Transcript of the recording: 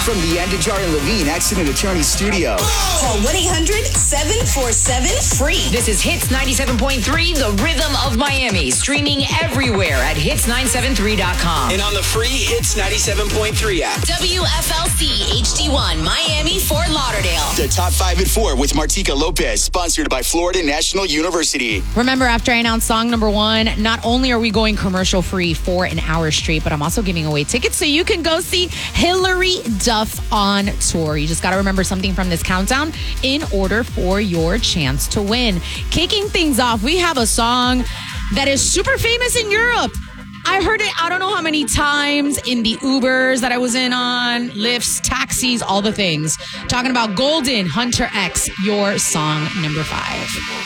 From the Andajar and Levine Accident Attorney Studio. Call 1-800-747-FREE. This is Hits 97.3, the rhythm of Miami. Streaming everywhere at hits973.com. And on the free Hits 97.3 app. WFLC HD1, Miami, Fort Lauderdale. The Top 5 at 4 with Martika Lopez. Sponsored by Florida National University. Remember, after I announced song number 1, not only are we going commercial free for an hour straight, but I'm also giving away tickets so you can go see Hilary Duff on tour. You just got to remember something from this countdown in order for your chance to win. Kicking things off, we have a song that is super famous in Europe. I heard it, I don't know how many times in the Ubers that I was in on, Lyfts, taxis, all the things. Talking about Golden, Hunter X, your song number 5.